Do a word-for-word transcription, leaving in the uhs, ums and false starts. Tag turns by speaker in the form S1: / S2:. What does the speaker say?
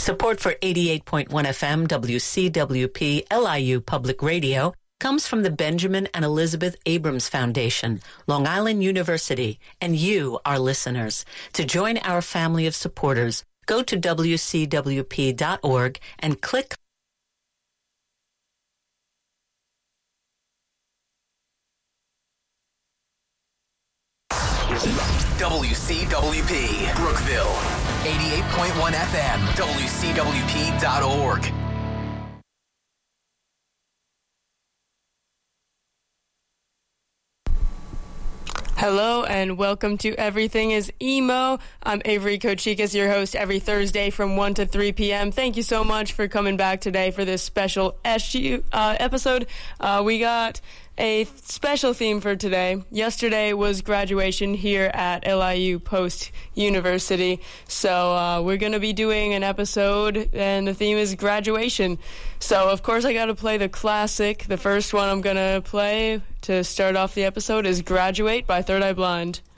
S1: Support for eighty-eight point one F M W C W P L I U Public Radio comes from the Benjamin and Elizabeth Abrams Foundation, Long Island University, and you, our listeners. To join our family of supporters, go to W C W P dot org and click
S2: W C W P, Brookville, eighty-eight point one F M, W C W P dot org.
S3: Hello and welcome to Everything is Emo. I'm Avery Kochikas, your host every Thursday from one to three p.m. Thank you so much for coming back today for this special S U uh, episode. Uh, we got a special theme for today. Yesterday was graduation here at L I U Post University, so uh, we're going to be doing an episode, and the theme is graduation. So, of course, I got to play the classic. The first one I'm going to play to start off the episode is Graduate by Third Eye Blind.